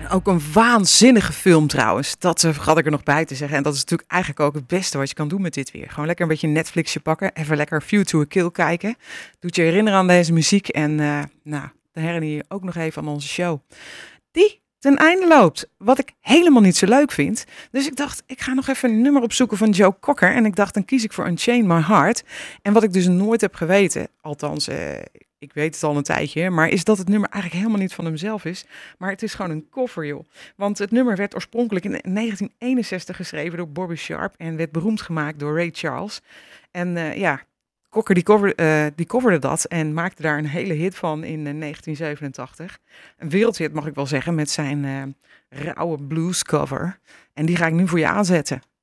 Ook een waanzinnige film trouwens. Dat vergat ik er nog bij te zeggen. En dat is natuurlijk eigenlijk ook het beste wat je kan doen met dit weer. Gewoon lekker een beetje Netflixje pakken. Even lekker View to a Kill kijken. Doet je herinneren aan deze muziek. En dan herinner je je ook nog even aan onze show. Die ten einde loopt. Wat ik helemaal niet zo leuk vind. Dus ik dacht, ik ga nog even een nummer opzoeken van Joe Cocker. En ik dacht, dan kies ik voor Unchain My Heart. En wat ik dus nooit heb geweten. Althans, ik weet het al een tijdje, maar is dat het nummer eigenlijk helemaal niet van hemzelf is. Maar het is gewoon een cover, joh. Want het nummer werd oorspronkelijk in 1961 geschreven door Bobby Sharp en werd beroemd gemaakt door Ray Charles. En Cocker die coverde dat en maakte daar een hele hit van in 1987. Een wereldhit mag ik wel zeggen, met zijn rauwe blues cover. En die ga ik nu voor je aanzetten.